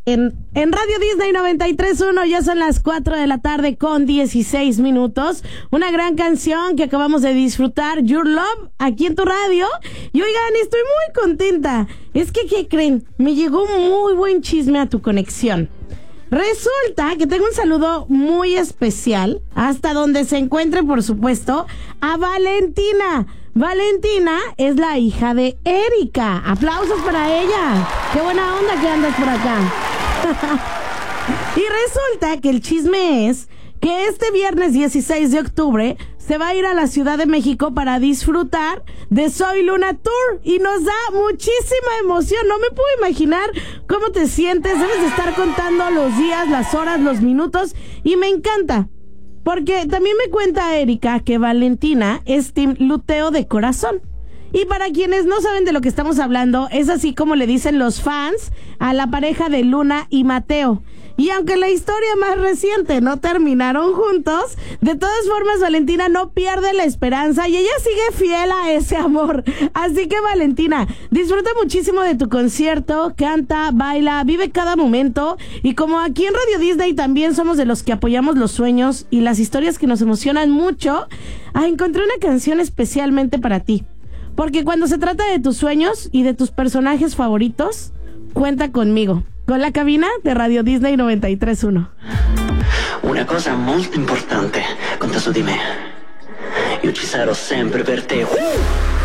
En Radio Disney 93.1 ya son las 4 de la tarde con 16 minutos. Una gran canción que acabamos de disfrutar, Your Love, aquí en tu radio. Y oigan, estoy muy contenta. Es que, ¿qué creen? Me llegó un muy buen chisme a tu conexión. Resulta que tengo un saludo muy especial, hasta donde se encuentre, por supuesto, a Valentina. Valentina es la hija de Erika. Aplausos para ella. Qué buena onda que andas por acá. Y resulta que el chisme es que este viernes 16 de octubre se va a ir a la Ciudad de México para disfrutar de Soy Luna Tour y nos da muchísima emoción. No me puedo imaginar cómo te sientes. Debes de estar contando los días, las horas, los minutos y me encanta. Porque también me cuenta Erika que Valentina es team luteo de corazón. Y para quienes no saben de lo que estamos hablando, es así como le dicen los fans a la pareja de Luna y Mateo. Y aunque la historia más reciente no terminaron juntos, de todas formas Valentina no pierde la esperanza y ella sigue fiel a ese amor. Así que Valentina, disfruta muchísimo de tu concierto, canta, baila, vive cada momento. Y como aquí en Radio Disney también somos de los que apoyamos los sueños y las historias que nos emocionan mucho, encontré una canción especialmente para ti. Porque cuando se trata de tus sueños y de tus personajes favoritos, cuenta conmigo. Con la cabina de Radio Disney 93.1. Una cosa molto importante, conta su di me. Io ci sarò sempre per te.